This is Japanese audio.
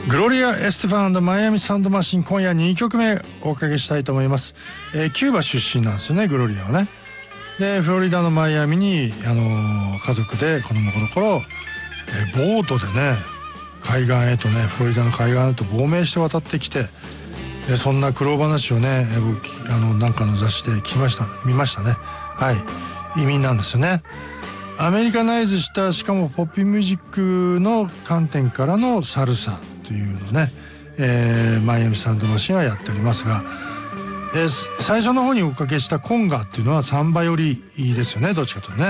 グロリア・エステファン&マイアミサウンドマシン、今夜2曲目おかけしたいと思います。キューバ出身なんですよね、グロリアはね。でフロリダのマイアミに、家族で子供の頃、ボートでね海岸へとね、フロリダの海岸へと亡命して渡ってきて、でそんな苦労話をね、僕なんかの雑誌で見ましたね。はい、移民なんですよね。アメリカナイズした、しかもポップミュージックの観点からのサルサというのね、マイアミサウンドマシンはやっておりますが、最初の方におかけしたコンガっていうのはサンバよりいいですよね、どっちかというとね。